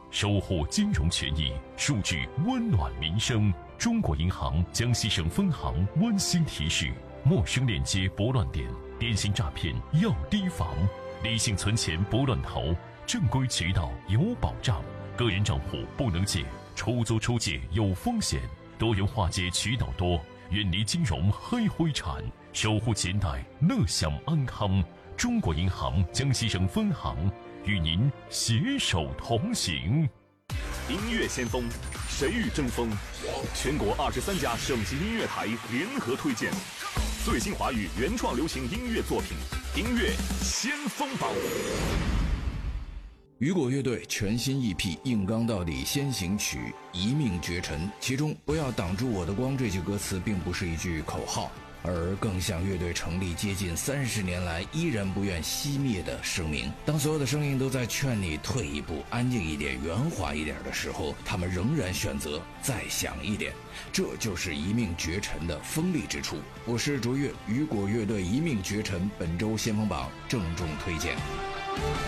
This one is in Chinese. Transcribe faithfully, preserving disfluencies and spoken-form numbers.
守护金融权益，数据温暖民生。中国银行江西省分行温馨提示：陌生链接拨乱点，电信诈骗要提防。理性存钱不乱投，正规渠道有保障。个人账户不能借，出租出借有风险。多元化解渠道多，远离金融黑灰产，守护钱袋乐享安康。中国银行江西省分行与您携手同行。 音乐先锋，谁与争锋？全国二十三家省级音乐台联合推荐最新华语原创流行音乐作品，音乐先锋榜。 雨果乐队全新 E P《硬刚到底先行曲》一命绝尘，其中不要挡住我的光这句歌词并不是一句口号，而更像乐队成立接近三十年来依然不愿熄灭的声明。当所有的声音都在劝你退一步，安静一点，圆滑一点的时候，他们仍然选择再响一点，这就是一命绝尘的锋利之处。我是卓越，雨果乐队一命绝尘本周先锋榜郑重推荐。